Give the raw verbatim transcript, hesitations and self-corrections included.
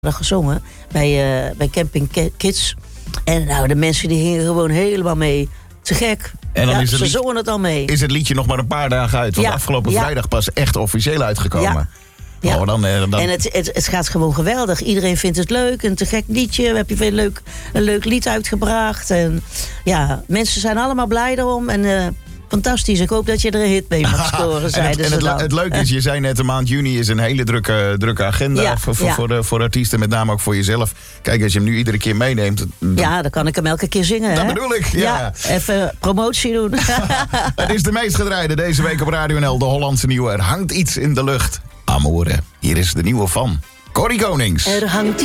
gezongen bij, uh, bij Camping Kids. En nou, de mensen die gingen gewoon helemaal mee. Te gek. En dan ja, is het ze lied... zongen het al mee. Is het liedje nog maar een paar dagen uit? Want ja, afgelopen ja. vrijdag pas echt officieel uitgekomen. Ja. Ja. Oh, dan, dan... En het, het, het gaat gewoon geweldig. Iedereen vindt het leuk. Een te gek liedje. We hebben een leuk, een leuk lied uitgebracht. En ja, mensen zijn allemaal blij erom. En uh, fantastisch. Ik hoop dat je er een hit mee mag scoren, zeiden en het, ze en het, het leuke is, je zei net, de maand juni is een hele drukke, drukke agenda. Ja, voor, ja. voor, de, voor artiesten, met name ook voor jezelf. Kijk, als je hem nu iedere keer meeneemt... Dan... Ja, dan kan ik hem elke keer zingen. Dat hè? bedoel ik, ja. ja. Even promotie doen. Het is de meest gedraaide deze week op Radio N L. De Hollandse nieuwe. Er hangt iets in de lucht. Amore, hier is de nieuwe van Corrie Konings. Er hangt